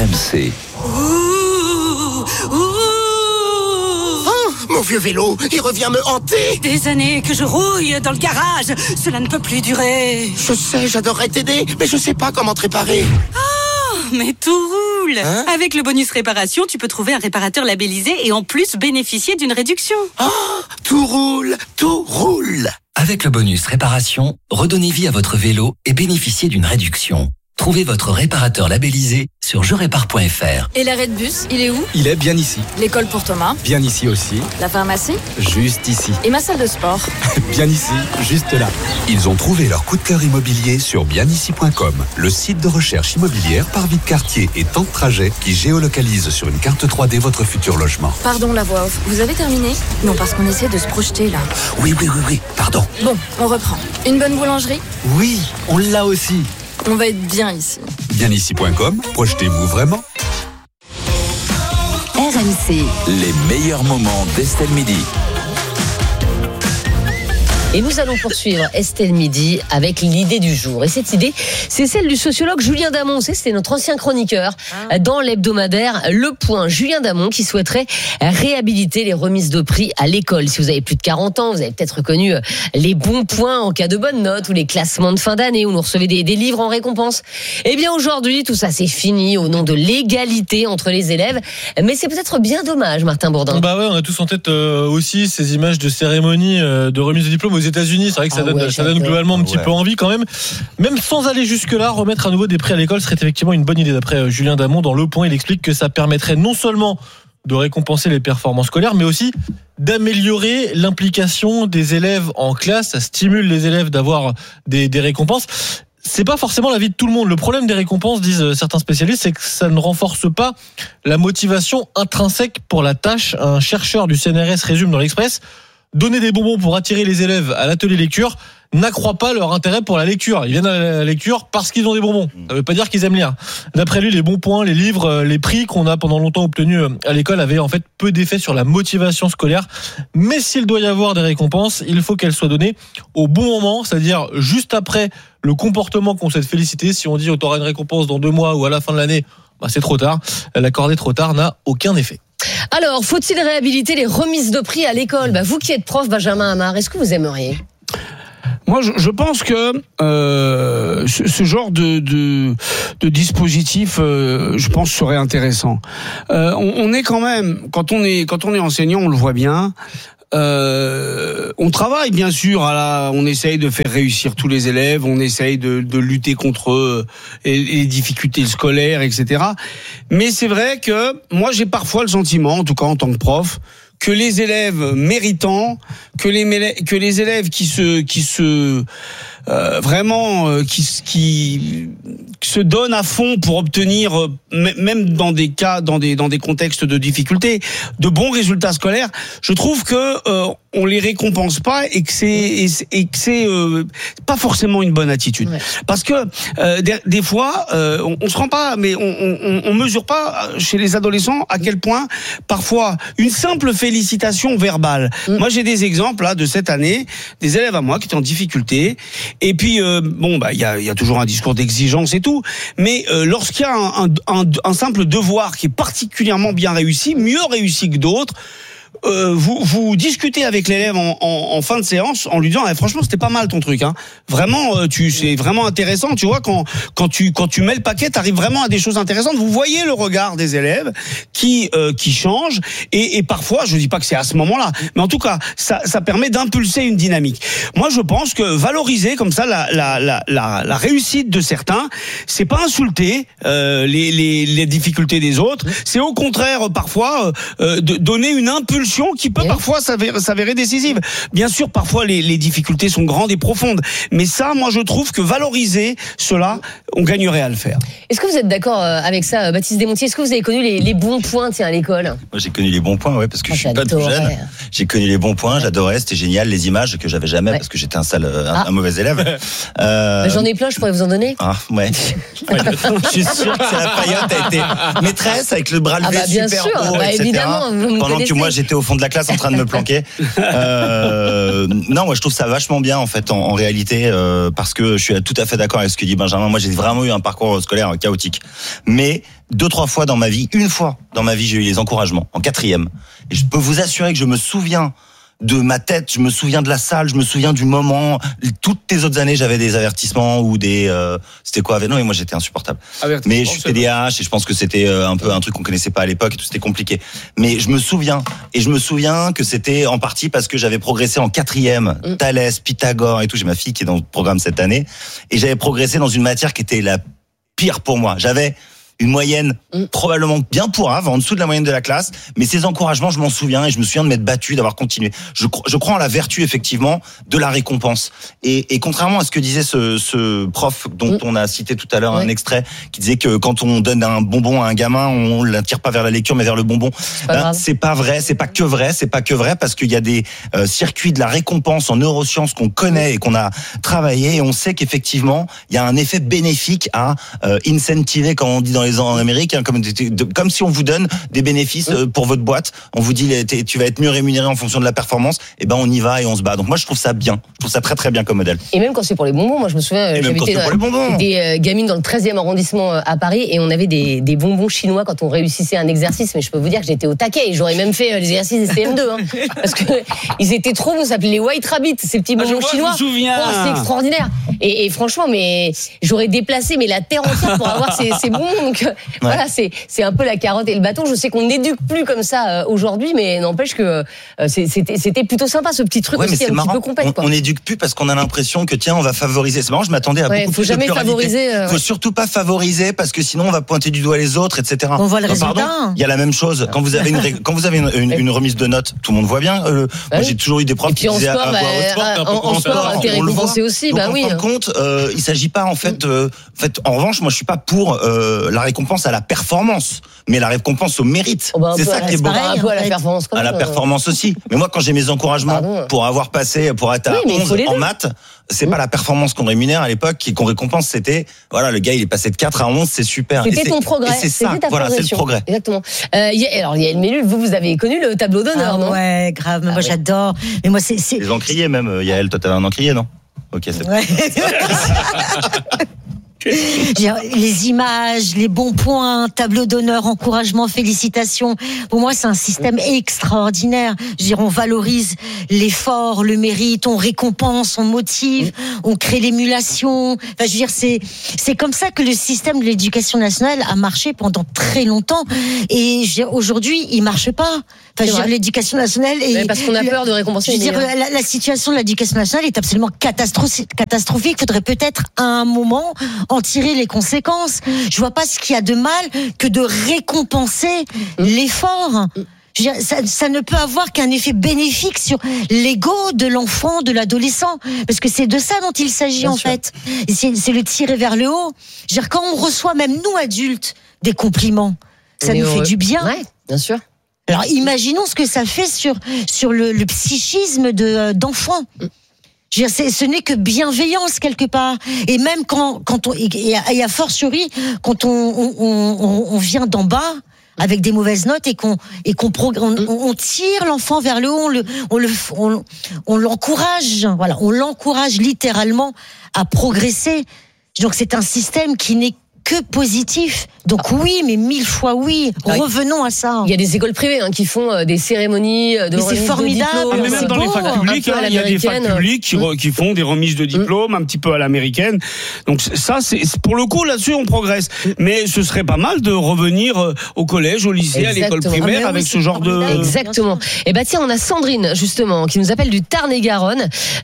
RMC. Mon vieux vélo, il revient me hanter. Des années que je rouille dans le garage. Cela ne peut plus durer. Je sais, j'adorerais t'aider, mais je sais pas comment te réparer. Oh, mais tout roule. Avec le bonus réparation, tu peux trouver un réparateur labellisé et en plus bénéficier d'une réduction. Oh, tout roule, tout roule. Avec le bonus réparation, redonnez vie à votre vélo et bénéficiez d'une réduction. Trouvez votre réparateur labellisé sur jerépare.fr. Et l'arrêt de bus, il est où? Il est bien ici. L'école pour Thomas? Bien ici aussi. La pharmacie? Juste ici. Et ma salle de sport? Bien ici, juste là. Ils ont trouvé leur coup de cœur immobilier sur bienici.com, le site de recherche immobilière par vie de quartier et temps de trajet qui géolocalise sur une carte 3D votre futur logement. Pardon la voix off, vous avez terminé? Non, parce qu'on essaie de se projeter là. Oui, pardon. Bon, on reprend. Une bonne boulangerie? Oui, on l'a aussi. On va être bien ici. Bienici.com, projetez-vous vraiment. RMC. Les meilleurs moments d'Estelle Midi. Et nous allons poursuivre Estelle Midi avec l'idée du jour. Et cette idée, c'est celle du sociologue Julien Damon. C'était notre ancien chroniqueur dans l'hebdomadaire Le Point. Julien Damon qui souhaiterait réhabiliter les remises de prix à l'école. Si vous avez plus de 40 ans, vous avez peut-être reconnu les bons points en cas de bonne note ou les classements de fin d'année où nous recevez des livres en récompense. Eh bien aujourd'hui, tout ça c'est fini au nom de l'égalité entre les élèves. Mais c'est peut-être bien dommage, Martin Bourdin. Bah ouais, on a tous en tête aussi ces images de cérémonies de remise de diplôme aux États-Unis. C'est vrai que ça donne globalement un petit peu envie quand même. Même sans aller jusque-là, remettre à nouveau des prix à l'école serait effectivement une bonne idée. D'après Julien Damon, dans Le Point, il explique que ça permettrait non seulement de récompenser les performances scolaires, mais aussi d'améliorer l'implication des élèves en classe. Ça stimule les élèves d'avoir des récompenses. C'est pas forcément l'avis de tout le monde. Le problème des récompenses, disent certains spécialistes, c'est que ça ne renforce pas la motivation intrinsèque pour la tâche. Un chercheur du CNRS résume dans l'Express: donner des bonbons pour attirer les élèves à l'atelier lecture n'accroît pas leur intérêt pour la lecture. Ils viennent à la lecture parce qu'ils ont des bonbons. Ça veut pas dire qu'ils aiment lire. D'après lui, les bons points, les livres, les prix qu'on a pendant longtemps obtenus à l'école avaient en fait peu d'effet sur la motivation scolaire. Mais s'il doit y avoir des récompenses, il faut qu'elles soient données au bon moment, c'est-à-dire juste après le comportement qu'on souhaite féliciter. Si on dit t'auras une récompense dans 2 mois ou à la fin de l'année, c'est trop tard. L'accorder trop tard n'a aucun effet. Alors, faut-il réhabiliter les remises de prix à l'école? Vous qui êtes prof, Benjamin Hamar, est-ce que vous aimeriez? Moi, je pense que ce genre de dispositif, je pense, serait intéressant. On est quand même, quand on est enseignant, on le voit bien. On travaille bien sûr on essaye de faire réussir tous les élèves, on essaye de lutter contre les difficultés scolaires, etc. Mais c'est vrai que moi j'ai parfois le sentiment, en tout cas en tant que prof, que les élèves méritants, que les élèves qui se donnent à fond pour obtenir, même dans des cas, dans des contextes de difficulté, de bons résultats scolaires, je trouve que on les récompense pas et que c'est pas forcément une bonne attitude. Ouais. Parce que des fois, on se rend pas, mais on mesure pas chez les adolescents à quel point parfois une simple félicitation verbale. Moi, j'ai des exemples là de cette année, des élèves à moi qui étaient en difficulté. Et puis il y a toujours un discours d'exigence et tout, mais lorsqu'il y a un simple devoir qui est particulièrement bien réussi, mieux réussi que d'autres, vous discutez avec l'élève en fin de séance en lui disant franchement c'était pas mal ton truc, hein. Vraiment c'est vraiment intéressant, tu vois, quand tu mets le paquet, t'arrives vraiment à des choses intéressantes. Vous voyez le regard des élèves qui change et parfois, je dis pas que c'est à ce moment-là, mais en tout cas ça permet d'impulser une dynamique. Moi je pense que valoriser comme ça la réussite de certains, c'est pas insulter les difficultés des autres, c'est au contraire parfois de donner une impulsion qui peut parfois s'avérer décisive. Bien sûr, parfois les difficultés sont grandes et profondes, mais ça, moi je trouve que valoriser cela, on gagnerait à le faire. Est-ce que vous êtes d'accord avec ça, Baptiste Desmontiers? Est-ce que vous avez connu les bons points à l'école? Moi j'ai connu les bons points, parce que je suis pas tout jeune. J'ai connu les bons points, j'adorais, c'était génial, les images que j'avais jamais parce que j'étais un mauvais élève. J'en ai plein, je pourrais vous en donner. Ouais. Je suis sûr que c'est la Payotte a été maîtresse avec le bras levé super haut, etc. Évidemment, Pendant que moi j'étais j'étais au fond de la classe en train de me planquer. Non, moi je trouve ça vachement bien en fait en réalité parce que je suis tout à fait d'accord avec ce que dit Benjamin. Moi j'ai vraiment eu un parcours scolaire chaotique, mais 2-3 fois dans ma vie, une fois dans ma vie, j'ai eu les encouragements en 4e. Et je peux vous assurer que je me souviens de ma tête, je me souviens de la salle, je me souviens du moment. Toutes les autres années, j'avais des avertissements ou des... c'était quoi? Non, mais moi, j'étais insupportable. Mais je suis TDAH et je pense que c'était un peu un truc qu'on connaissait pas à l'époque et tout, c'était compliqué. Mais je me souviens que c'était en partie parce que j'avais progressé en 4e, Thalès, Pythagore et tout. J'ai ma fille qui est dans le programme cette année et j'avais progressé dans une matière qui était la pire pour moi. J'avais une moyenne probablement bien pourrave, en dessous de la moyenne de la classe, mais ces encouragements, je m'en souviens et je me souviens de m'être battu, d'avoir continué. Je crois en la vertu effectivement de la récompense. Et contrairement à ce que disait ce prof dont on a cité tout à l'heure un extrait, qui disait que quand on donne un bonbon à un gamin, on l'attire pas vers la lecture mais vers le bonbon. C'est pas vrai, c'est pas que vrai parce qu'il y a des circuits de la récompense en neurosciences qu'on connaît et qu'on a travaillé et on sait qu'effectivement il y a un effet bénéfique à incentiver, comme on dit dans les en Amérique, hein, comme si on vous donne des bénéfices pour votre boîte. On vous dit tu vas être mieux rémunéré en fonction de la performance. Et ben on y va et on se bat. Donc moi je trouve ça bien. Je trouve ça très très bien comme modèle. Et même quand c'est pour les bonbons, moi je me souviens, j'habitais des gamines dans le 13e arrondissement à Paris et on avait des bonbons chinois quand on réussissait un exercice. Mais je peux vous dire que j'étais au taquet et j'aurais même fait les exercices des CM2 parce que ils étaient trop beaux. Ça s'appelait les White Rabbit, ces petits bonbons chinois. Je me souviens. Oh, c'est extraordinaire. Et franchement, mais j'aurais déplacé la terre entière pour avoir ces bonbons. Donc voilà, c'est un peu la carotte et le bâton. Je sais qu'on n'éduque plus comme ça aujourd'hui, mais n'empêche que c'était plutôt sympa ce petit truc aussi un petit peu complexe. On n'éduque plus parce qu'on a l'impression que tiens, on va favoriser. C'est marrant, je m'attendais à beaucoup plus de pluralité. Faut surtout pas favoriser parce que sinon on va pointer du doigt les autres, etc. On voit le résultat. Il y a la même chose quand vous avez une remise de notes, tout le monde voit bien. Moi j'ai toujours eu des profs qui disaient en sport, t'es récompensé aussi. Donc en fin de compte, il s'agit pas en fait. En revanche, moi je suis pas pour la récompense à la performance, mais la récompense au mérite. C'est ça qui est beau. Un peu à la performance. À la performance aussi. Mais moi, quand j'ai mes encouragements pour avoir passé, pour être à 11 en maths, c'est pas la performance qu'on rémunère à l'époque, qu'on récompense. C'était, voilà, le gars, il est passé de 4 à 11, c'est super. C'était ton progrès. C'est ça, voilà, c'est le progrès. Exactement. Alors, Yael Mellul, vous avez connu le tableau d'honneur, non? Ouais, grave. Mais moi, j'adore. Mais moi, c'est. Les encriers même, Yael, toi, t'avais un encrier, non? Ok, c'est bon. Les images, les bons points, tableau d'honneur, encouragement, félicitations. Pour moi, c'est un système extraordinaire. Je veux dire, on valorise l'effort, le mérite, on récompense, on motive, on crée l'émulation. Enfin, je veux dire, c'est comme ça que le système de l'éducation nationale a marché pendant très longtemps. Et aujourd'hui, il marche pas. Enfin, je veux dire, l'éducation nationale parce qu'on a peur de récompenser. Je veux dire, la situation de l'éducation nationale est absolument catastrophique. Il faudrait peut-être à un moment en tirer les conséquences. Je vois pas ce qu'il y a de mal que de récompenser l'effort. Je veux dire, ça ne peut avoir qu'un effet bénéfique sur l'ego de l'enfant, de l'adolescent, parce que c'est de ça dont il s'agit en fait. C'est le tirer vers le haut. Je veux dire, quand on reçoit, même nous adultes, des compliments, ça nous fait du bien. Ouais, bien sûr. Alors imaginons ce que ça fait sur le psychisme d'enfants. Je veux dire, ce n'est que bienveillance quelque part. Et même quand on, et a fortiori, quand on vient d'en bas avec des mauvaises notes et qu'on tire l'enfant vers le haut, on l'encourage. Voilà, on l'encourage littéralement à progresser. Donc c'est un système qui n'est que positif. Donc oui, mais 1000 fois oui. Revenons à ça. Il y a des écoles privées qui font des cérémonies de remise de diplôme. Mais même dans les facs publiques, il y a des facs publiques qui font des remises de diplôme un petit peu à l'américaine. Donc ça, c'est pour le coup là-dessus on progresse. Mais ce serait pas mal de revenir au collège, au lycée, à l'école primaire avec ce genre de. Exactement. Et tiens, on a Sandrine justement qui nous appelle du Tarn-et-Garonne.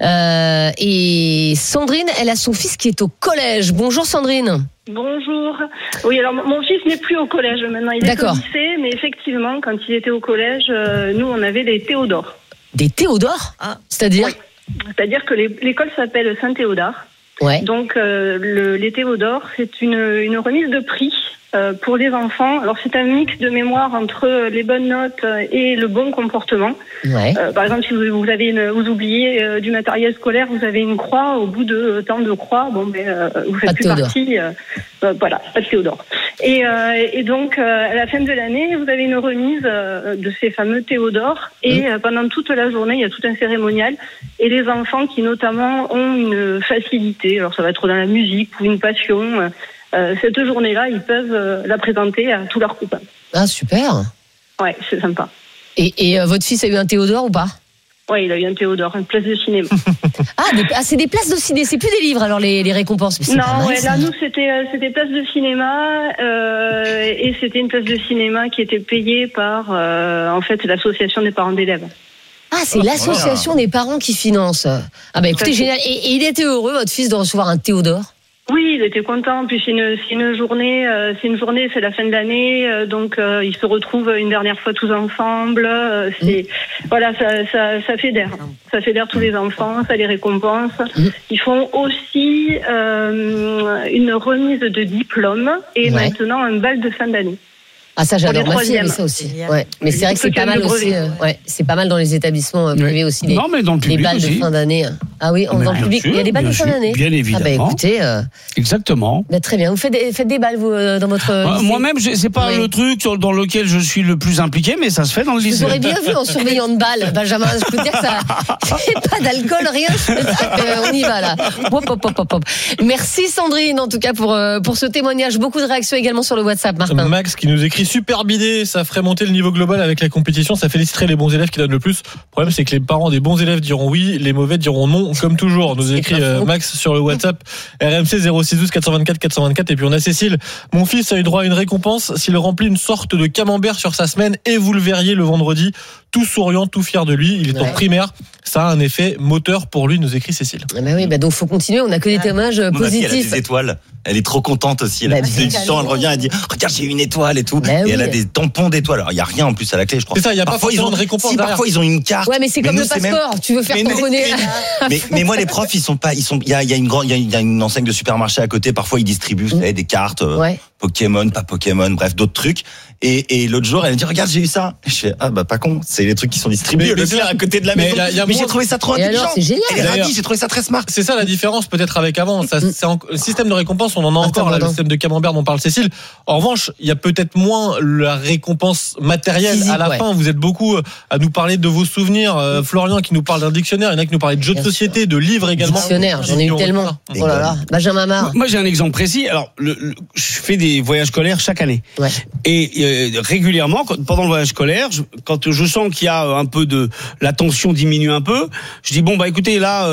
Et Sandrine, elle a son fils qui est au collège. Bonjour Sandrine. Bonjour. Oui, alors mon fils n'est plus au collège maintenant, il est au lycée, mais effectivement, quand il était au collège, nous on avait des Théodores. Des Théodores ? C'est-à-dire ? C'est-à-dire que l'école s'appelle Saint-Théodore. Ouais. Donc les Théodores, c'est une remise de prix pour les enfants. Alors c'est un mix de mémoire entre les bonnes notes et le bon comportement. Ouais. Par exemple, si vous oubliez du matériel scolaire, vous avez une croix au bout de tant de croix. Bon, vous faites plus partie. Voilà, pas de Théodore. Et donc, à la fin de l'année, vous avez une remise de ces fameux Théodore. Et pendant toute la journée, il y a tout un cérémonial. Et les enfants qui, notamment, ont une facilité, alors ça va être dans la musique ou une passion, cette journée-là, ils peuvent la présenter à tous leurs copains. Ah, super. Ouais, c'est sympa. Et votre fils a eu un Théodore ou pas? Oui, il a eu un Théodore, une place de cinéma. C'est des places de ciné, c'est plus des livres alors les récompenses. Non, là nous c'était place de cinéma et c'était une place de cinéma qui était payée par en fait l'association des parents d'élèves. Ah, c'est l'association des parents qui finance. Ah bah écoutez, génial. Et il était heureux votre fils de recevoir un Théodore? Oui, il était content. Puis c'est une journée, c'est la fin de l'année, donc ils se retrouvent une dernière fois tous ensemble. Voilà, ça fédère. Ça fédère tous les enfants, ça les récompense. Ils font aussi une remise de diplôme et maintenant un bal de fin d'année. Ah ça j'adore, ma fille avait ça aussi. Ouais. Mais c'est vrai que c'est pas mal aussi. C'est pas mal dans les établissements privés aussi. Non, mais dans le public les balles aussi. de fin d'année. Ah oui, dans le public, il y a des balles de fin d'année. Bien évidemment. Ah bah écoutez. Exactement. Bah, très bien. Vous faites des balles vous dans votre. Moi-même, c'est pas le truc dans lequel je suis le plus impliqué, mais ça se fait dans le lycée. Vous aurez bien vu en surveillant de balles, Benjamin. Je peux dire que ça, c'est pas d'alcool, rien. On y va là. Hop. Merci Sandrine en tout cas pour ce témoignage. Beaucoup de réactions également sur le WhatsApp, Martin. Max qui nous écrit superbe idée, ça ferait monter le niveau global avec la compétition, ça féliciterait les bons élèves qui donnent le plus. Le problème c'est que les parents des bons élèves diront oui, les mauvais diront non, comme toujours. Nous écrit Max sur le WhatsApp RMC 0612 424 424. Et puis on a Cécile, mon fils a eu droit à une récompense s'il remplit une sorte de camembert sur sa semaine, et vous le verriez le vendredi, tout souriant, tout fier de lui. Il est en primaire, ça a un effet moteur pour lui, nous écrit Cécile. Donc faut continuer, on a que des témoignages positifs. Elle a des étoiles, elle est trop contente aussi, elle a des éditions, elle revient, elle dit regarde j'ai eu une étoile et tout, et elle a des tampons d'étoiles. Alors il y a rien en plus à la clé, je crois. C'est ça, il y a pas forcément de récompense derrière. Parfois ils ont une carte. Ouais, mais c'est comme le passeport, tu veux faire ton bonnet. Mais moi les profs il y a une enseigne de supermarché à côté, parfois ils distribuent vous savez, des cartes Pokémon, pas Pokémon, bref d'autres trucs. Et l'autre jour elle me dit regarde j'ai eu ça. Et je fais pas con, c'est les trucs qui sont distribués à côté de la maison. Mais j'ai trouvé ça trop intelligent. C'est génial. Elle est ravie, j'ai trouvé ça très smart. C'est ça la différence peut-être avec avant. Le système de récompense, on en a encore là, le système de camembert dont parle Cécile. En revanche, il y a peut-être moins la récompense matérielle physique, à la fin. Vous êtes beaucoup à nous parler de vos souvenirs. Florian qui nous parle d'un dictionnaire, il y en a qui nous parlaient de jeux de société, de livres également. Dictionnaire, j'en ai eu tellement. Oh là là, Benjamin Marr. Moi j'ai un exemple précis. Alors je fais des voyages scolaires chaque année. Et régulièrement pendant le voyage scolaire, quand je sens qu'il y a un peu de la tension diminue un peu, je dis bon écoutez là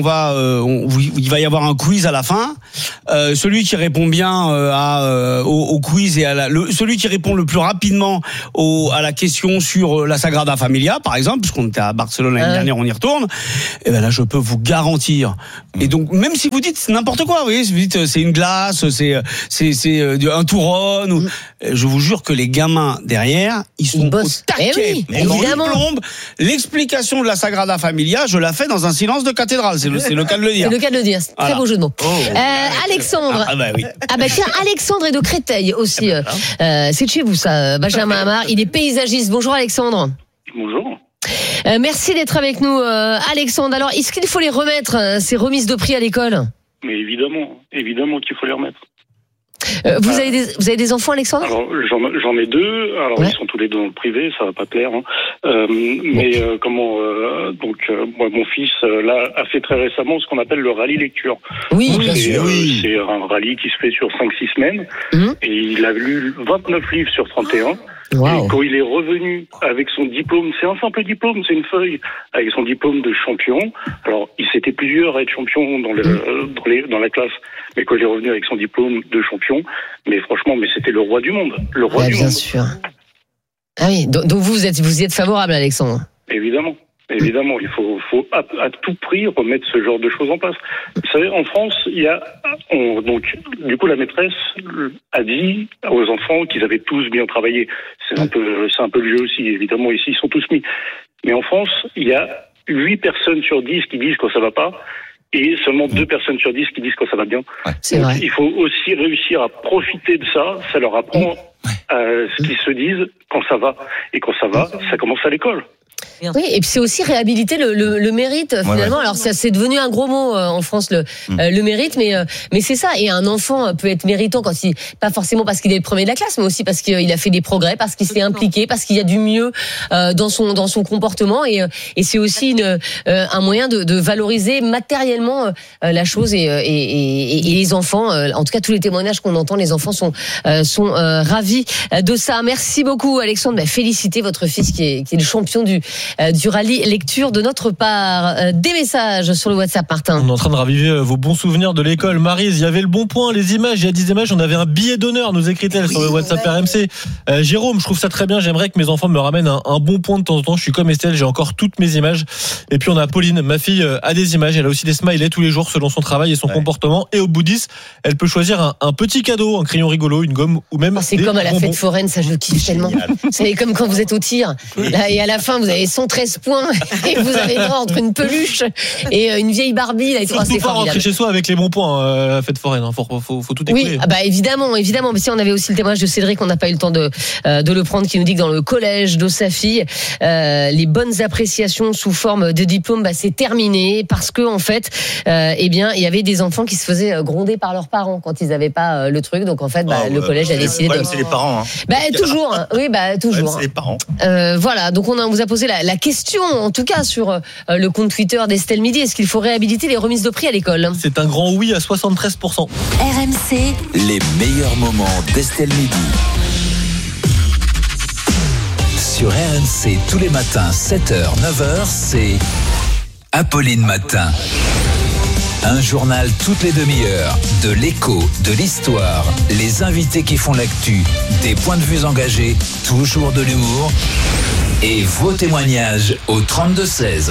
il va y avoir un quiz à la fin. Celui qui répond bien au quiz et celui qui répond le plus rapidement à la question sur la Sagrada Familia par exemple, puisqu'on était à Barcelone l'année dernière, on y retourne. Et ben là je peux vous garantir. Et donc même si vous dites n'importe quoi, vous voyez, vous dites c'est une glace, c'est un touron, je vous jure que les gamins derrière, ils sont au taquet. Évidemment. L'explication de la Sagrada Familia, je la fais dans un silence de cathédrale. C'est le cas de le dire. C'est le cas de le dire. Très beau jeu de mots. Alexandre. Tiens, Alexandre est de Créteil aussi. C'est de chez vous ça, Benjamin Marr. Il est paysagiste. Bonjour Alexandre. Bonjour. Merci d'être avec nous, Alexandre. Alors, est-ce qu'il faut les remettre, ces remises de prix à l'école? Mais évidemment qu'il faut les remettre. Vous avez des enfants, Alexandre? Alors j'en ai deux. Alors ils sont tous les deux dans le privé, ça va pas plaire. Moi mon fils là a fait très récemment ce qu'on appelle le rallye lecture. Oui, c'est un rallye qui se fait sur 5-6 semaines. Et il a lu 29 livres sur 31. Wow. Et quand il est revenu avec son diplôme, c'est un simple diplôme, c'est une feuille, avec son diplôme de champion. Alors, ils étaient plusieurs à être champions dans la classe, mais quand il est revenu avec son diplôme de champion, mais franchement, c'était le roi du monde. Le roi du monde. Bien sûr. Ah oui, donc vous y êtes favorable, Alexandre? Évidemment, il faut à tout prix remettre ce genre de choses en place. Vous savez, en France, du coup, la maîtresse a dit aux enfants qu'ils avaient tous bien travaillé. C'est un peu le jeu aussi, évidemment, ici, ils sont tous mis. Mais en France, il y a 8 personnes sur 10 qui disent quand ça va pas, et seulement 2 personnes sur 10 qui disent quand ça va bien. C'est vrai. Il faut aussi réussir à profiter de ça, ça leur apprend ce qu'ils se disent quand ça va. Et quand ça va, ça commence à l'école. Oui, et puis c'est aussi réhabiliter le mérite finalement. Alors ça c'est devenu un gros mot en France le mérite, mais c'est ça. Et un enfant peut être méritant quand pas forcément parce qu'il est le premier de la classe, mais aussi parce qu'il a fait des progrès, parce qu'il s'est impliqué, parce qu'il y a du mieux dans son comportement, et c'est aussi un moyen de valoriser matériellement la chose, et les enfants, en tout cas tous les témoignages qu'on entend, les enfants sont ravis de ça. Merci beaucoup Alexandre. Félicitez votre fils qui est le champion du rallye lecture de notre part. Des messages sur le WhatsApp, Martin. On est en train de raviver vos bons souvenirs de l'école. Maryse, il y avait le bon point, les images, il y a 10 images, on avait un billet d'honneur, nous écrit-elle sur le WhatsApp RMC. Jérôme, je trouve ça très bien, j'aimerais que mes enfants me ramènent un bon point de temps en temps. Je suis comme Estelle, j'ai encore toutes mes images. Et puis on a Pauline, ma fille a des images, elle a aussi des smileys tous les jours selon son travail et son comportement. Et au bout de 10, elle peut choisir un petit cadeau, un crayon rigolo, une gomme ou même c'est comme à la fête foraine, ça je le kiffe tellement. C'est comme quand vous êtes au tir là, et à la fin vous avez 113 points et vous avez droit entre une peluche et une vieille Barbie là, et faut pas rentrer chez soi avec les bons points la fête foraine, faut tout écouler. Oui, évidemment, mais si on avait aussi le témoignage de Cédric, on n'a pas eu le temps de le prendre, qui nous dit que dans le collège de sa fille, les bonnes appréciations sous forme de diplôme, c'est terminé parce que en fait il y avait des enfants qui se faisaient gronder par leurs parents quand ils n'avaient pas le truc, donc en fait le collège a décidé de... c'est les parents toujours toujours c'est les parents. Voilà, donc on vous a posé la question en tout cas sur le compte Twitter d'Estelle Midi, est-ce qu'il faut réhabiliter les remises de prix à l'école? C'est un grand oui à 73%. RMC, les meilleurs moments d'Estelle Midi. Sur RMC tous les matins 7h 9h, c'est Apolline Matin. Un journal toutes les demi-heures, de l'écho, de l'histoire, les invités qui font l'actu, des points de vue engagés, toujours de l'humour et vos témoignages au 32-16.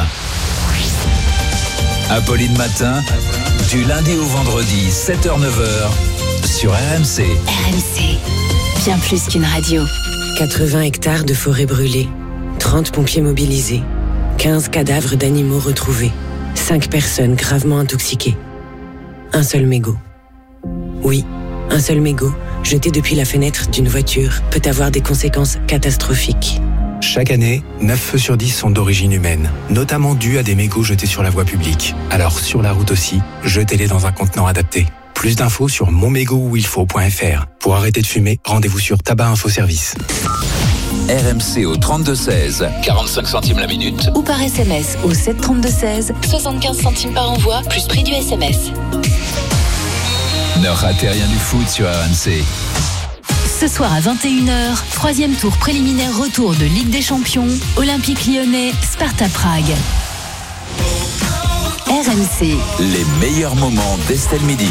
Apolline Matin, du lundi au vendredi, 7h-9h, sur RMC. RMC, bien plus qu'une radio. 80 hectares de forêt brûlée, 30 pompiers mobilisés, 15 cadavres d'animaux retrouvés, 5 personnes gravement intoxiquées. Un seul mégot. Oui, un seul mégot, jeté depuis la fenêtre d'une voiture, peut avoir des conséquences catastrophiques. Chaque année, 9 feux sur 10 sont d'origine humaine, notamment dus à des mégots jetés sur la voie publique. Alors sur la route aussi, jetez-les dans un contenant adapté. Plus d'infos sur monmégotuilfaut.fr. Pour arrêter de fumer, rendez-vous sur Tabac Info Service. RMC au 32-16, 45 centimes la minute. Ou par SMS au 732-16, 75 centimes par envoi, plus prix du SMS. Ne ratez rien du foot sur RMC. Ce soir à 21h, 3e tour préliminaire retour de Ligue des Champions, Olympique Lyonnais, Sparta Prague. RMC. Les meilleurs moments d'Estelle Midi.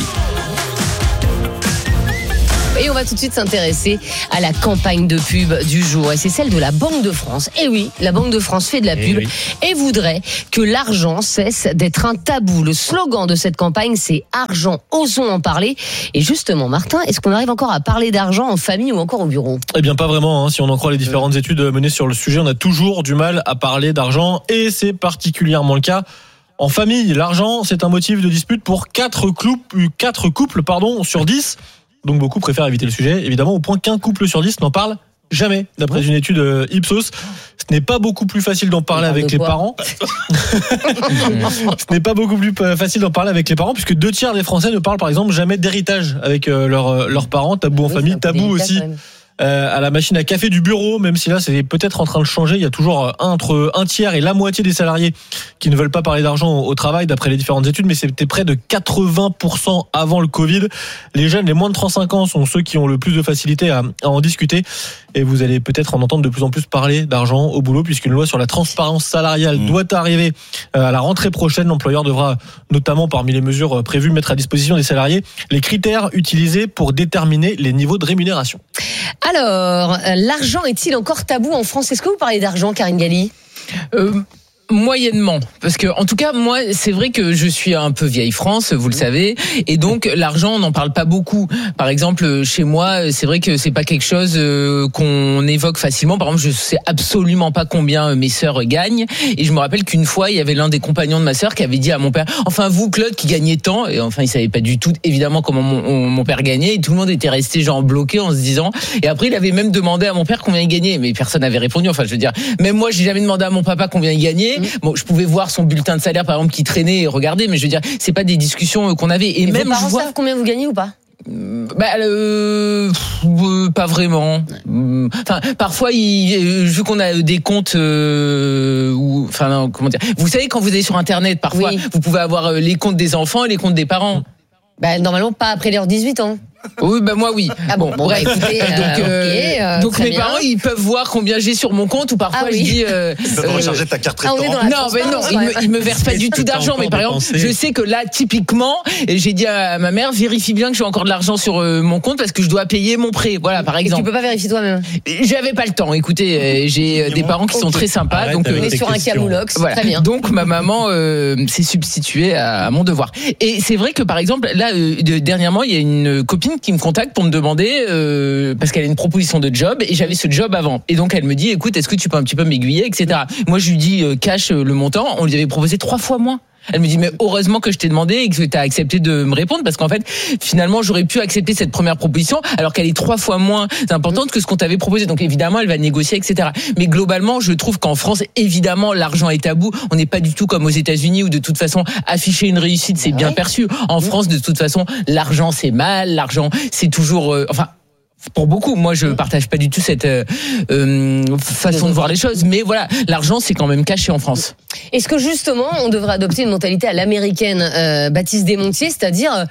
Et on va tout de suite s'intéresser à la campagne de pub du jour. Et c'est celle de la Banque de France. Et oui, la Banque de France fait de la pub et voudrait que l'argent cesse d'être un tabou. Le slogan de cette campagne, c'est « Argent, osons en parler ». Et justement, Martin, est-ce qu'on arrive encore à parler d'argent en famille ou encore au bureau ? Eh bien, pas vraiment. Si on en croit les différentes études menées sur le sujet, on a toujours du mal à parler d'argent. Et c'est particulièrement le cas en famille. L'argent, c'est un motif de dispute pour 4 couples sur 10. Donc beaucoup préfèrent éviter le sujet, évidemment, au point qu'un couple sur 10 n'en parle jamais, d'après une étude Ipsos. Ce n'est pas beaucoup plus facile d'en parler avec les parents. Ce n'est pas beaucoup plus facile d'en parler avec les parents, puisque 2 tiers des Français ne parlent par exemple jamais d'héritage avec leurs parents. Tabou en famille, tabou aussi à la machine à café du bureau, même si là c'est peut-être en train de changer. Il y a toujours entre un tiers et la moitié des salariés qui ne veulent pas parler d'argent au travail, d'après les différentes études, mais c'était près de 80% avant le Covid. Les jeunes, les moins de 35 ans, sont ceux qui ont le plus de facilité à en discuter. Et vous allez peut-être en entendre de plus en plus parler d'argent au boulot, puisqu'une loi sur la transparence salariale doit arriver à la rentrée prochaine. L'employeur devra notamment, parmi les mesures prévues, mettre à disposition des salariés les critères utilisés pour déterminer les niveaux de rémunération. Alors, l'argent est-il encore tabou en France ? Est-ce que vous parlez d'argent, Karine Galli ? Moyennement, parce que en tout cas moi c'est vrai que je suis un peu vieille France, vous le savez, et donc l'argent on n'en parle pas beaucoup. Par exemple chez moi c'est vrai que c'est pas quelque chose qu'on évoque facilement. Par exemple je sais absolument pas combien mes sœurs gagnent, et je me rappelle qu'une fois il y avait l'un des compagnons de ma sœur qui avait dit à mon père, enfin vous Claude qui gagnez tant, et enfin il savait pas du tout évidemment comment mon père gagnait, et tout le monde était resté genre bloqué en se disant, et après il avait même demandé à mon père combien il gagnait, mais personne n'avait répondu. Enfin je veux dire, même moi j'ai jamais demandé à mon papa combien il gagnait. Bon, je pouvais voir son bulletin de salaire par exemple qui traînait et regarder, mais je veux dire, c'est pas des discussions qu'on avait. Et même vos parents savent combien vous gagnez ou pas? Pas vraiment. Enfin, parfois, vu qu'on a des comptes, enfin, non, comment dire. Vous savez, quand vous allez sur Internet, parfois, vous pouvez avoir les comptes des enfants et les comptes des parents. Normalement, pas après leurs 18 ans. Oui, moi oui. Ah bon, bref. Écoutez, donc mes parents ils peuvent voir combien j'ai sur mon compte, ou parfois je dis ils peuvent recharger ta carte restaurant. Non, ils me versent pas du tout d'argent, mais par exemple je sais que là typiquement j'ai dit à ma mère, vérifie bien que j'ai encore de l'argent sur mon compte parce que je dois payer mon prêt, voilà, par exemple. Et tu peux pas vérifier toi-même? J'avais pas le temps. Écoutez, j'ai des parents qui sont très sympas, donc on est sur un camoulox. Voilà. Très bien. Donc ma maman s'est substituée à mon devoir. Et c'est vrai que par exemple là dernièrement il y a une copine qui me contacte pour me demander parce qu'elle a une proposition de job et j'avais ce job avant, et donc elle me dit écoute, est-ce que tu peux un petit peu m'aiguiller, etc. Moi je lui dis cash le montant, on lui avait proposé 3 fois moins. Elle me dit mais heureusement que je t'ai demandé et que tu as accepté de me répondre, parce qu'en fait finalement j'aurais pu accepter cette première proposition alors qu'elle est 3 fois moins importante que ce qu'on t'avait proposé. Donc évidemment elle va négocier, etc. Mais globalement je trouve qu'en France évidemment l'argent est tabou. On n'est pas du tout comme aux États-Unis où de toute façon afficher une réussite c'est bien perçu. En France de toute façon l'argent c'est mal, l'argent c'est toujours enfin pour beaucoup, moi je partage pas du tout cette façon de voir les choses, mais voilà, l'argent c'est quand même caché en France. Est-ce que justement on devrait adopter une mentalité à l'américaine, Baptiste Desmontiers, c'est-à-dire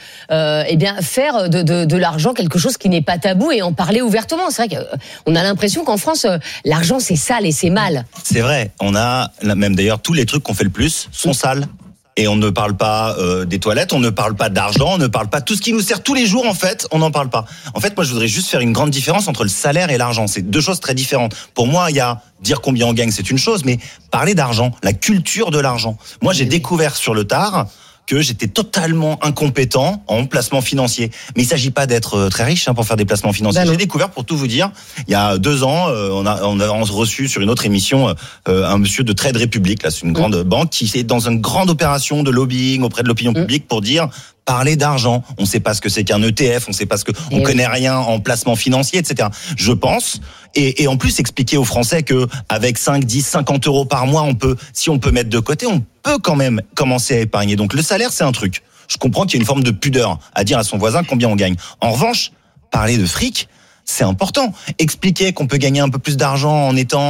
faire de l'argent quelque chose qui n'est pas tabou et en parler ouvertement? C'est vrai qu'on a l'impression qu'en France l'argent c'est sale et c'est mal. C'est vrai, on a même d'ailleurs tous les trucs qu'on fait le plus sont sales. Et on ne parle pas des toilettes, on ne parle pas d'argent, on ne parle pas tout ce qui nous sert tous les jours, en fait, on n'en parle pas. En fait, moi, je voudrais juste faire une grande différence entre le salaire et l'argent. C'est 2 choses très différentes. Pour moi, il y a dire combien on gagne, c'est une chose, mais parler d'argent, la culture de l'argent. Moi, j'ai découvert sur le tard que j'étais totalement incompétent en placement financier. Mais il s'agit pas d'être très riche pour faire des placements financiers. J'ai découvert, pour tout vous dire, il y a 2 ans, on a reçu sur une autre émission un monsieur de Trade Republic, là, c'est une grande banque qui est dans une grande opération de lobbying auprès de l'opinion publique pour dire parler d'argent. On ne sait pas ce que c'est qu'un ETF, on ne sait pas on connaît rien en placement financier, etc. Je pense, et en plus expliquer aux Français que avec 5, 10, 50 euros par mois, si on peut mettre de côté, on peut quand même commencer à épargner. Donc le salaire, c'est un truc. Je comprends qu'il y a une forme de pudeur à dire à son voisin combien on gagne. En revanche, parler de fric, c'est important. Expliquer qu'on peut gagner un peu plus d'argent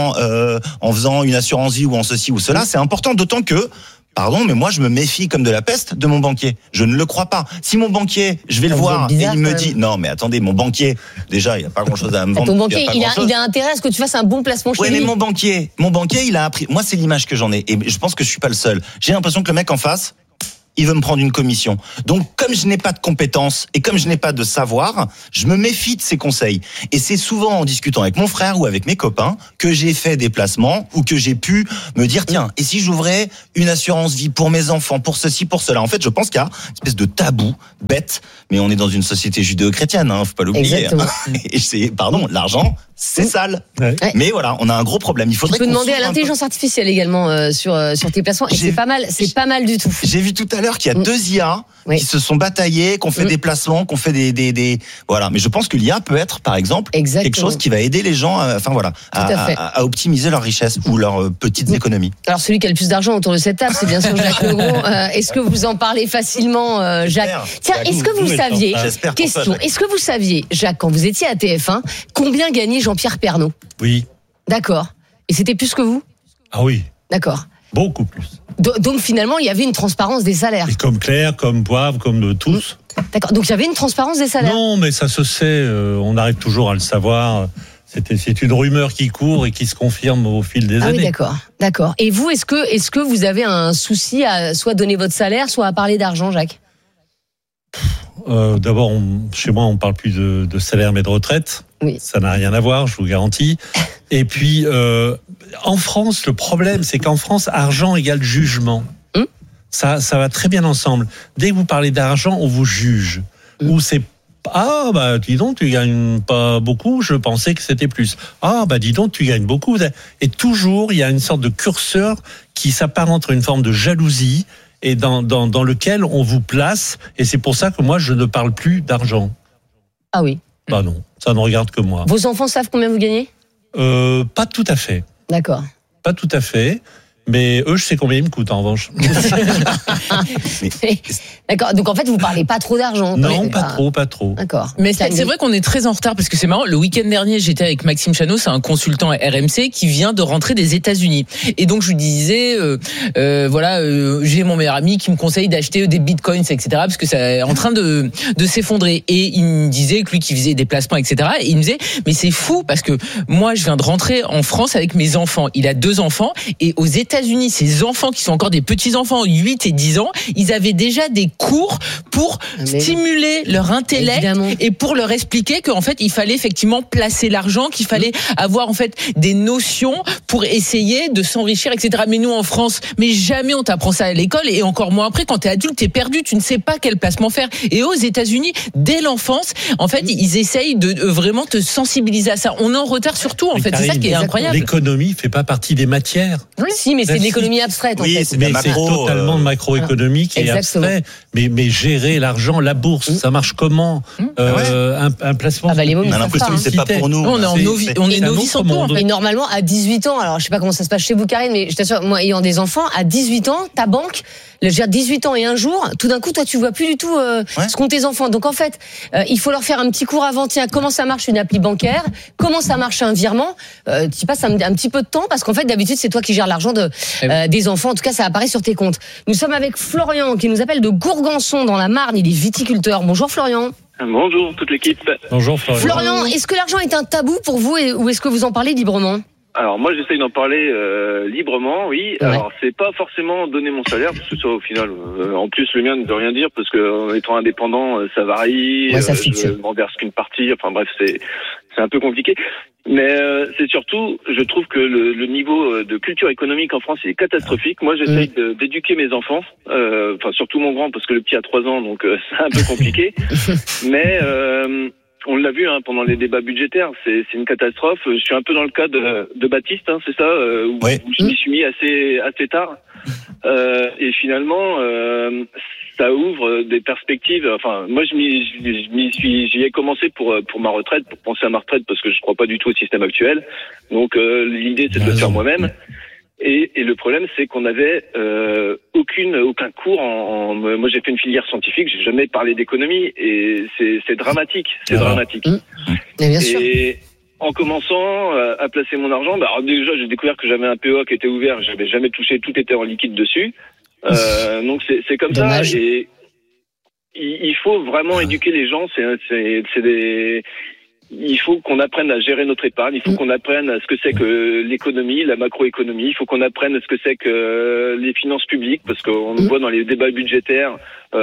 en faisant une assurance vie ou en ceci ou cela, c'est important, d'autant que pardon, mais moi je me méfie comme de la peste de mon banquier. Je ne le crois pas. Si mon banquier, je vais le voir et il me dit non mais attendez, mon banquier, déjà il n'y a pas grand chose à me vendre. Ton banquier, il a intérêt à ce que tu fasses un bon placement chez lui. Oui, mais mon banquier, il a appris. Moi c'est l'image que j'en ai et je pense que je suis pas le seul. J'ai l'impression que le mec en face, il veut me prendre une commission. Donc, comme je n'ai pas de compétences et comme je n'ai pas de savoir, je me méfie de ses conseils. Et c'est souvent en discutant avec mon frère ou avec mes copains que j'ai fait des placements ou que j'ai pu me dire, tiens, et si j'ouvrais une assurance vie pour mes enfants, pour ceci, pour cela. En fait, je pense qu'il y a une espèce de tabou bête, mais on est dans une société judéo-chrétienne, faut pas l'oublier. Et l'argent, c'est sale. Ouais. Mais voilà, on a un gros problème. Il faudrait tu peux demander à l'intelligence artificielle également sur tes placements. Et c'est pas mal du tout. J'ai vu tout à l'heure qu'il y a 2 IA qui se sont bataillés, qu'on fait des placements, qu'on fait des voilà. Mais je pense que l'IA peut être, par exemple, quelque chose qui va aider les gens, à optimiser leur richesse ou leurs petites économies. Alors celui qui a le plus d'argent autour de cette table, c'est bien sûr Jacques Legros. Est-ce que vous en parlez facilement, Jacques? Tiens, est-ce que vous saviez, est-ce que vous saviez, Jacques, quand vous étiez à TF1, combien gagnait Jean-Pierre Pernaut? Oui. D'accord. Et c'était plus que vous? Ah oui. D'accord. Beaucoup plus. Donc finalement, il y avait une transparence des salaires. Et comme Claire, comme Poivre, comme tous. D'accord. Donc il y avait une transparence des salaires. Non, mais ça se sait. On arrive toujours à le savoir. C'est une rumeur qui court et qui se confirme au fil des années. Oui, d'accord. Et vous, est-ce que vous avez un souci à soit donner votre salaire, soit à parler d'argent, Jacques? D'abord, chez moi, on parle plus de salaire mais de retraite. Oui. Ça n'a rien à voir, je vous garantis. Et puis, en France, le problème, c'est qu'en France, argent égale jugement. Ça va très bien ensemble. Dès que vous parlez d'argent, on vous juge. Ou c'est dis donc, tu gagnes pas beaucoup, je pensais que c'était plus. Dis donc, tu gagnes beaucoup. Et toujours, il y a une sorte de curseur qui s'apparente à une forme de jalousie et dans lequel on vous place. Et c'est pour ça que moi, je ne parle plus d'argent. Ah oui. Non, ça ne regarde que moi. Vos enfants savent combien vous gagnez ? Pas tout à fait. D'accord. Pas tout à fait. Mais eux, je sais combien ils me coûtent en revanche. D'accord. Donc en fait, vous parlez pas trop d'argent. Non, pas trop. D'accord. Mais c'est vrai qu'on est très en retard parce que c'est marrant. Le week-end dernier, j'étais avec Maxime Chano, c'est un consultant RMC qui vient de rentrer des États-Unis. Et donc je lui disais, j'ai mon meilleur ami qui me conseille d'acheter des bitcoins, etc. Parce que c'est en train de s'effondrer. Et il me disait que lui qui faisait des placements, etc. Et il me disait, mais c'est fou parce que moi, je viens de rentrer en France avec mes enfants. Il a 2 enfants et aux États-Unis, ces enfants qui sont encore des petits enfants, 8 et 10 ans, ils avaient déjà des cours pour stimuler leur intellect et pour leur expliquer qu'en fait, il fallait effectivement placer l'argent, qu'il fallait avoir en fait des notions pour essayer de s'enrichir, etc. Mais nous, en France, mais jamais on t'apprend ça à l'école et encore moins après, quand t'es adulte, t'es perdu, tu ne sais pas quel placement faire. Et aux États-Unis, dès l'enfance, en fait, ils essayent de vraiment te sensibiliser à ça. On est en retard sur tout, en fait. C'est ça qui est incroyable. L'économie fait pas partie des matières. Oui, si, mais c'est de l'économie abstraite, en fait. Mais c'est totalement de macroéconomique et abstrait. Mais gérer l'argent, la bourse, ça marche comment un placement. On a l'impression que c'est pas pour nous. On est novice en tout. Et normalement, à 18 ans, alors je sais pas comment ça se passe chez vous, Karine, mais je t'assure, moi, ayant des enfants, à 18 ans, ta banque, je veux dire 18 ans et un jour, tout d'un coup, toi, tu vois plus du tout ce qu'ont tes enfants. Donc en fait, il faut leur faire un petit cours avant, tiens, comment ça marche une appli bancaire, comment ça marche un virement. Tu passes un petit peu de temps parce qu'en fait, d'habitude, c'est toi qui gères l'argent des enfants. En tout cas, ça apparaît sur tes comptes. Nous sommes avec Florian qui nous appelle de Gourgançon dans la Marne. Il est viticulteur. Bonjour Florian. Bonjour toute l'équipe. Bonjour Florian. Florian, est-ce que l'argent est un tabou pour vous ou est-ce que vous en parlez librement ? Alors moi j'essaye d'en parler librement, oui. Ouais. Alors c'est pas forcément donner mon salaire parce que ça au final, en plus le mien ne veut rien dire parce que en étant indépendant ça varie. Ça fixe. Je m'en verse qu'une partie. Enfin bref c'est un peu compliqué. Mais c'est surtout, je trouve que le niveau de culture économique en France il est catastrophique. Moi j'essaye d'éduquer mes enfants, enfin surtout mon grand parce que le petit a 3 ans donc c'est un peu compliqué. Mais on l'a vu pendant les débats budgétaires, c'est une catastrophe. Je suis un peu dans le cas de Baptiste, c'est ça, où je m'y suis mis assez tard. Et finalement, ça ouvre des perspectives. Enfin, moi, j'y ai commencé pour ma retraite, pour penser à ma retraite, parce que je crois pas du tout au système actuel. Donc, l'idée, c'est de le faire moi-même. Et le problème, c'est qu'on avait aucun cours moi, j'ai fait une filière scientifique, j'ai jamais parlé d'économie, et c'est dramatique. C'est dramatique. Bien sûr. Et en commençant à placer mon argent, alors déjà, j'ai découvert que j'avais un PEA qui était ouvert, j'avais jamais touché, tout était en liquide dessus. Donc c'est comme Dommage. ça. Et il faut vraiment éduquer les gens. Il faut qu'on apprenne à gérer notre épargne, il faut qu'on apprenne à ce que c'est que l'économie, la macroéconomie, il faut qu'on apprenne à ce que c'est que les finances publiques, parce qu'on le voit dans les débats budgétaires,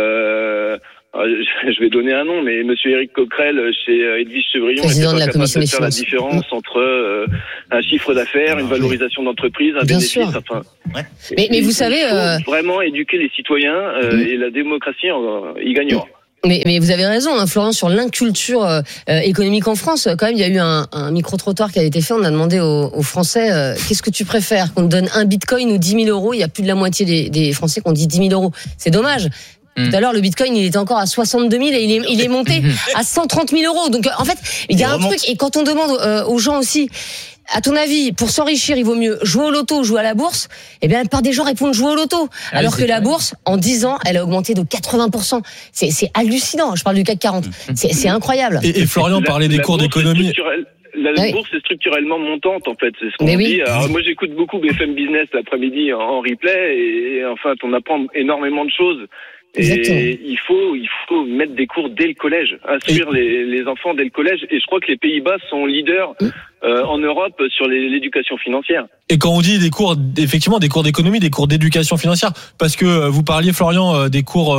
je vais donner un nom, mais monsieur Éric Coquerel chez Edwige Chevrillon était pas capable de faire la différence entre un chiffre d'affaires, une valorisation d'entreprise, un bénéfice. Enfin, mais vous savez, il faut vraiment éduquer les citoyens et la démocratie y gagnera. Mais vous avez raison, Florian, sur l'inculture économique en France. Quand même, il y a eu un micro-trottoir qui a été fait. On a demandé aux Français, qu'est-ce que tu préfères, qu'on te donne un bitcoin ou 10 000 euros? Il y a plus de la moitié des Français qui ont dit 10 000 euros. C'est dommage. Tout à l'heure, le bitcoin, il était encore à 62 000 et il est monté à 130 000 euros. Donc, en fait, il y a un truc. Et quand on demande aux gens aussi, à ton avis, pour s'enrichir, il vaut mieux jouer au loto ou jouer à la bourse? Eh bien, la plupart des gens répondent jouer au loto. Alors que la bourse, en 10 ans, elle a augmenté de 80%. C'est hallucinant. Je parle du CAC 40. C'est incroyable. Et Florian parlait des cours d'économie. La bourse est structurellement montante, en fait. C'est ce qu'on dit. Alors, moi, j'écoute beaucoup BFM Business l'après-midi en replay et en fait, on apprend énormément de choses. Et il faut mettre des cours dès le collège, instruire les enfants dès le collège. Et je crois que les Pays-Bas sont leaders en Europe sur l'éducation financière. Et quand on dit des cours, effectivement, des cours d'économie, des cours d'éducation financière, parce que vous parliez, Florian, des cours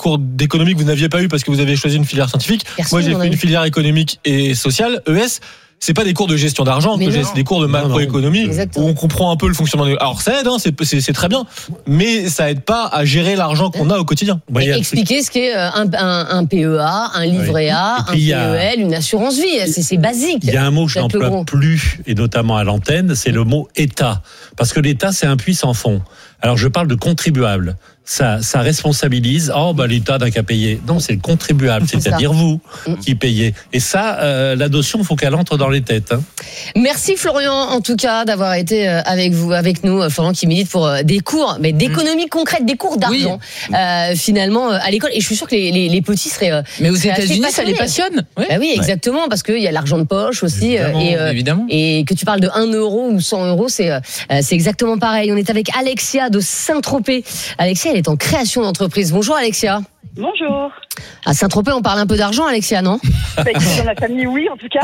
d'économie que vous n'aviez pas eu parce que vous avez choisi une filière scientifique. Moi, j'ai fait une filière économique et sociale, ES. c'est pas des cours de gestion d'argent que j'ai, c'est des cours de macroéconomie où on comprend un peu le fonctionnement. Alors ça aide, hein, c'est très bien, mais ça aide pas à gérer l'argent qu'on a au quotidien. Expliquer ce qu'est un PEA, un livret A, un PEL, une assurance vie, c'est basique. Il y a un mot que je n'emploie plus, et notamment à l'antenne, c'est le mot État, parce que l'État c'est un puits sans fond. Alors je parle de contribuable. Ça responsabilise. L'État n'a qu'à payer. Non, c'est le contribuable, c'est-à-dire vous qui payez. Et ça, la notion, il faut qu'elle entre dans les têtes. Hein. Merci Florian, en tout cas, d'avoir été avec nous. Florian qui milite pour des cours, mais d'économie concrète, des cours d'argent, finalement, à l'école. Et je suis sûre que les petits seraient. Mais aux États-Unis, ça les passionne. Oui, exactement, parce qu'il y a l'argent de poche aussi. Évidemment. Et que tu parles de 1 euro ou 100 euros, c'est exactement pareil. On est avec Alexia de Saint-Tropez. Alexia, elle est en création d'entreprise. Bonjour Alexia. Bonjour. À Saint-Tropez, on parle un peu d'argent, Alexia, non? Dans ma famille, oui, en tout cas.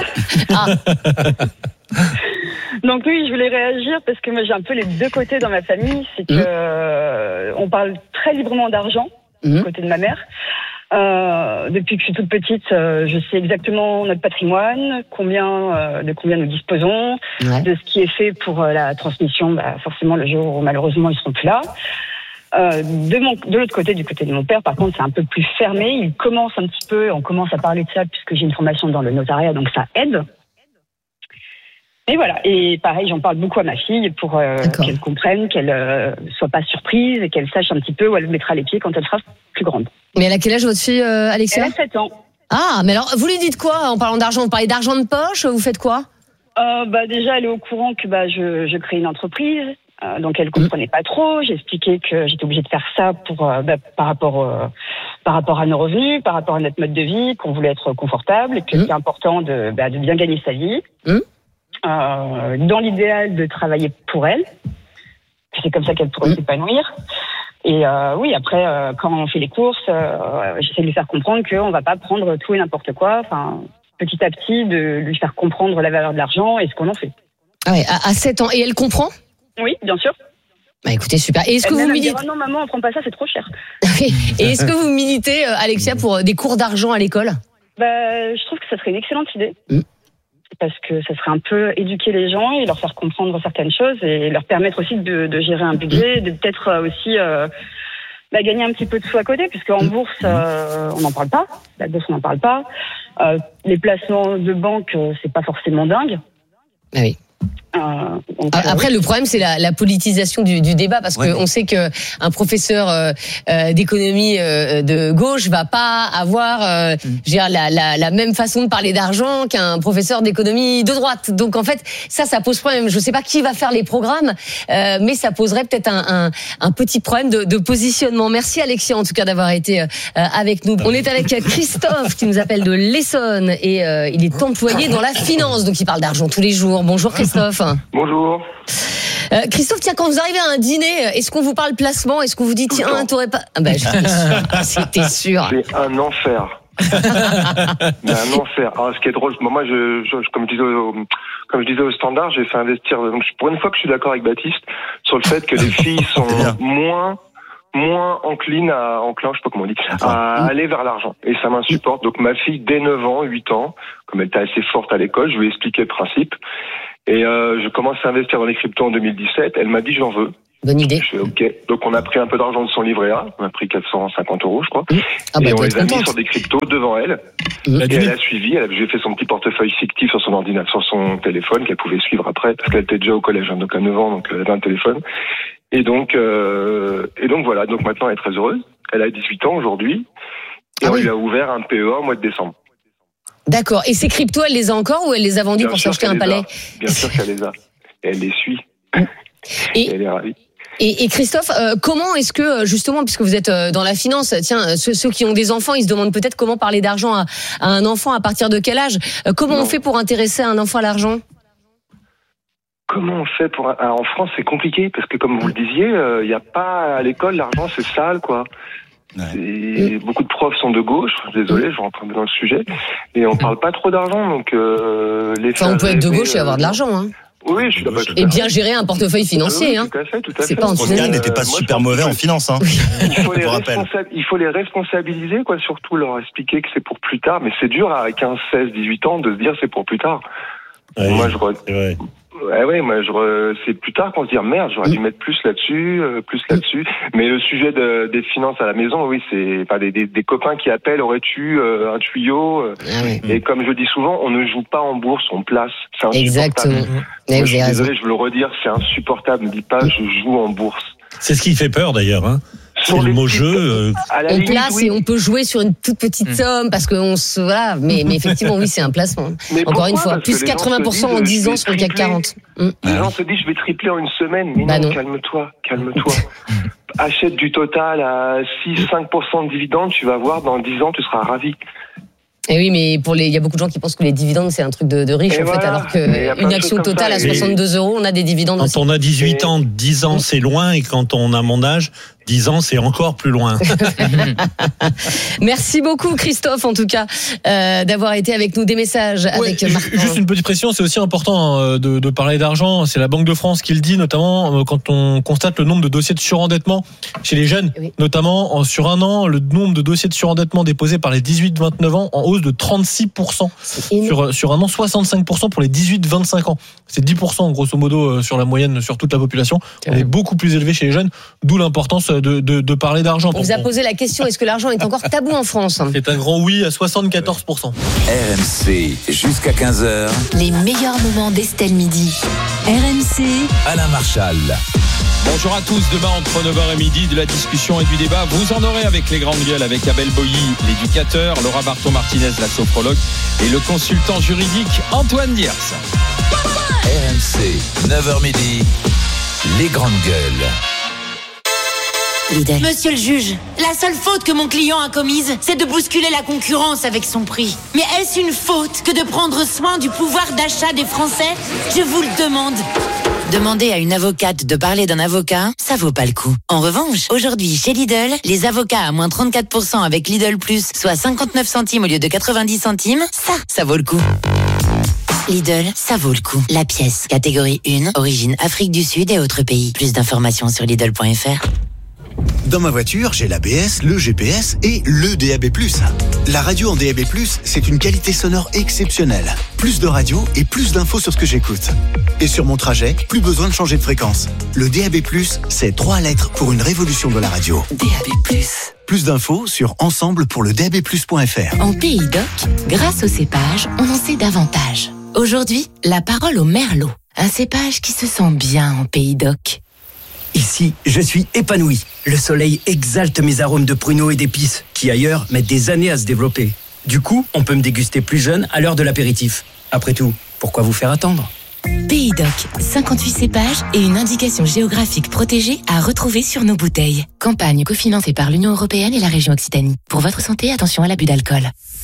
Donc oui, je voulais réagir parce que moi j'ai un peu les deux côtés dans ma famille. C'est que on parle très librement d'argent du côté de ma mère. Depuis que je suis toute petite, je sais exactement notre patrimoine, de combien nous disposons, de ce qui est fait pour la transmission. Forcément, le jour où malheureusement ils seront plus là. De l'autre côté, du côté de mon père, par contre, c'est un peu plus fermé. On commence à parler de ça puisque j'ai une formation dans le notariat, donc ça aide. Et voilà. Et pareil, j'en parle beaucoup à ma fille pour qu'elle comprenne, qu'elle soit pas surprise et qu'elle sache un petit peu où elle mettra les pieds quand elle sera plus grande. Mais elle a quel âge votre fille, Alexia? Elle a 7 ans. Ah, mais alors, vous lui dites quoi en parlant d'argent? Vous parlez d'argent de poche? Vous faites quoi? Déjà, elle est au courant que je crée une entreprise. Donc elle comprenait pas trop. J'ai expliqué que j'étais obligée de faire ça pour par rapport à nos revenus, par rapport à notre mode de vie, qu'on voulait être confortable et que c'était important de bien gagner sa vie. Dans l'idéal de travailler pour elle. C'est comme ça qu'elle pourrait s'épanouir. Et oui, après quand on fait les courses, j'essaie de lui faire comprendre qu'on va pas prendre tout et n'importe quoi. Enfin, petit à petit, de lui faire comprendre la valeur de l'argent et ce qu'on en fait. Ah ouais, à 7 ans. Et elle comprend? Oui, bien sûr. Écoutez, super. Et est-ce que vous militez? Non, maman, on prend pas ça, c'est trop cher. Et est-ce que vous militez, Alexia, pour des cours d'argent à l'école? Je trouve que ça serait une excellente idée. Parce que ça serait un peu éduquer les gens et leur faire comprendre certaines choses et leur permettre aussi de gérer un budget, de peut-être aussi gagner un petit peu de sous à côté, puisque en bourse, on n'en parle pas. La bourse, on n'en parle pas. Les placements de banque, c'est pas forcément dingue. Ah oui. Après, le problème, c'est la politisation du débat, parce qu'on sait que un professeur d'économie de gauche va pas avoir la même façon de parler d'argent qu'un professeur d'économie de droite. Donc en fait, ça pose problème. Je sais pas qui va faire les programmes, mais ça poserait peut-être un petit problème de positionnement. Merci Alexia, en tout cas, d'avoir été avec nous. On est avec Christophe qui nous appelle de l'Essonne et il est employé dans la finance, donc il parle d'argent tous les jours. Bonjour Christophe. Bonjour. Christophe, tiens, quand vous arrivez à un dîner, est-ce qu'on vous parle placement? Est-ce qu'on vous dit, tiens, t'aurais pas... C'était sûr. C'est un enfer. Mais un enfer. Alors, ce qui est drôle, moi, comme je disais au standard, j'ai fait investir. Donc, pour une fois que je suis d'accord avec Baptiste sur le fait que les filles sont moins enclines à aller vers l'argent. Et ça m'insupporte. Donc, ma fille, dès 9 ans, 8 ans, comme elle était assez forte à l'école, je lui ai expliqué le principe. Et je commence à investir dans les cryptos en 2017. Elle m'a dit j'en veux. Bonne idée. Je fais OK. Donc on a pris un peu d'argent de son livret A. On a pris 450 €, je crois. Et on les a mis sur des cryptos devant elle. Et elle a suivi. J'ai fait son petit portefeuille fictif sur son ordinateur, sur son téléphone qu'elle pouvait suivre après, parce qu'elle était déjà au collège, donc à 9 ans, donc elle avait un téléphone. Et donc voilà. Donc maintenant elle est très heureuse. Elle a 18 ans aujourd'hui. Et on lui a ouvert un PEA au mois de décembre. D'accord. Et ces cryptos, elle les a encore ou elle les a vendus pour s'acheter un palais? Bien sûr qu'elle les a. Et elle les suit. Et elle est ravie. Et Christophe, comment est-ce que, justement, puisque vous êtes dans la finance, tiens, ceux qui ont des enfants, ils se demandent peut-être comment parler d'argent à un enfant, à partir de quel âge? Comment on fait pour intéresser un enfant à l'argent? Comment on fait en France, c'est compliqué, parce que comme vous le disiez, il n'y a pas à l'école, l'argent, c'est sale, quoi. Et beaucoup de profs sont de gauche, désolé, je rentre un peu dans le sujet, et on parle pas trop d'argent, donc on peut être de gauche et avoir de l'argent, hein. Oui, je suis d'accord. Et bien gérer un portefeuille financier, hein. Tout à fait. C'est pas Pascal n'était pas super mauvais en finance, hein. Il faut les responsabiliser, quoi, surtout leur expliquer que c'est pour plus tard, mais c'est dur à 15, 16, 18 ans de se dire c'est pour plus tard. Moi, c'est plus tard qu'on se dit merde, j'aurais dû mettre plus là-dessus. Mais le sujet des finances à la maison, oui, c'est des copains qui appellent, aurais-tu un tuyau Et comme je dis souvent, on ne joue pas en bourse, on place. C'est insupportable. Exactement. Je suis désolé, je veux le redire, c'est insupportable. Ne dis pas, je joue en bourse. C'est ce qui fait peur d'ailleurs. Hein. C'est le mot jeu. On place et on peut jouer sur une toute petite somme parce qu'on se voilà, mais effectivement oui c'est un placement. Encore une fois, plus 80% en 10 ans sur le CAC 40. Les gens se disent je vais tripler en une semaine, mais non, calme-toi. Achète du Total à 6-5% de dividendes, tu vas voir dans 10 ans tu seras ravi. Et oui, mais il y a beaucoup de gens qui pensent que les dividendes c'est un truc de riche en fait, alors qu'une action Total à 62 €, on a des dividendes. Quand on a 18 ans, 10 ans c'est loin, et quand on a mon âge, 10 ans, c'est encore plus loin. Merci beaucoup, Christophe, en tout cas, d'avoir été avec nous. Des messages avec Marc. Juste une petite précision, c'est aussi important de parler d'argent. C'est la Banque de France qui le dit, notamment quand on constate le nombre de dossiers de surendettement chez les jeunes, notamment sur un an, le nombre de dossiers de surendettement déposés par les 18-29 ans en hausse de 36%. Sur un an, 65% pour les 18-25 ans. C'est 10% grosso modo sur la moyenne sur toute la population. On est beaucoup plus élevé chez les jeunes, d'où l'importance de parler d'argent. On vous a posé la question, est-ce que l'argent est encore tabou en France ? C'est un grand oui à 74%. RMC, jusqu'à 15h. Les meilleurs moments d'Estelle Midi. RMC. Alain Marchal. Bonjour à tous, demain entre 9h et midi, de la discussion et du débat. Vous en aurez avec les grandes gueules, avec Abel Boilly, l'éducateur, Laura Barton-Martinez, la sophrologue, et le consultant juridique Antoine Diers. RMC, 9h midi, les grandes gueules. Lidl. Monsieur le juge, la seule faute que mon client a commise, c'est de bousculer la concurrence avec son prix. Mais est-ce une faute que de prendre soin du pouvoir d'achat des Français ? Je vous le demande. Demander à une avocate de parler d'un avocat, ça vaut pas le coup. En revanche, aujourd'hui, chez Lidl, les avocats à moins 34% avec Lidl Plus, soit 59 centimes au lieu de 90 centimes, ça vaut le coup. Lidl, ça vaut le coup. La pièce, catégorie 1, origine Afrique du Sud et autres pays. Plus d'informations sur Lidl.fr. Dans ma voiture, j'ai l'ABS, le GPS et le DAB+. La radio en DAB+, c'est une qualité sonore exceptionnelle. Plus de radio et plus d'infos sur ce que j'écoute. Et sur mon trajet, plus besoin de changer de fréquence. Le DAB+, c'est 3 lettres pour une révolution de la radio. DAB+. Plus d'infos sur ensemble-pour-le-DAB+.fr. En Pays d'Oc, grâce au cépage, on en sait davantage. Aujourd'hui, la parole au merlot. Un cépage qui se sent bien en Pays d'Oc. Ici, je suis épanoui. Le soleil exalte mes arômes de pruneaux et d'épices, qui ailleurs mettent des années à se développer. Du coup, on peut me déguster plus jeune à l'heure de l'apéritif. Après tout, pourquoi vous faire attendre ? Pays d'Oc, 58 cépages et une indication géographique protégée à retrouver sur nos bouteilles. Campagne cofinancée par l'Union européenne et la région Occitanie. Pour votre santé, attention à l'abus d'alcool.